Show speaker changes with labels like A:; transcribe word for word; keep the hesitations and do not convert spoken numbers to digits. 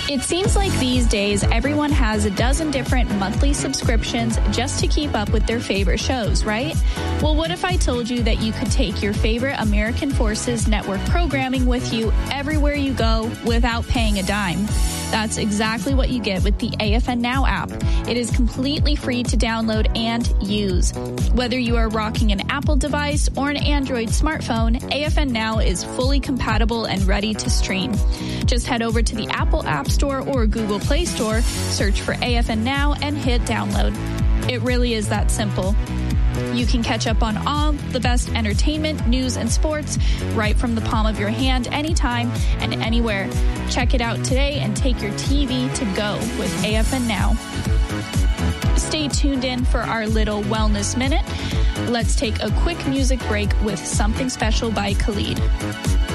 A: It seems like these days everyone has a dozen different monthly subscriptions just to keep up with their favorite shows, right? Well, what if I told you that you could take your favorite American Forces Network programming with you everywhere you go without paying a dime? That's exactly what you get with the A F N Now app. It is completely free to download and use. Whether you are rocking an Apple device or an Android smartphone, A F N Now is fully compatible and ready to stream. Just head over to the Apple App Store or Google Play Store, search for A F N Now, and hit download. It really is that simple. You can catch up on all the best entertainment, news, and sports right from the palm of your hand anytime and anywhere. Check it out today and take your T V to go with A F N Now. Stay tuned in for our little wellness minute. Let's take a quick music break with Something Special by Khalid.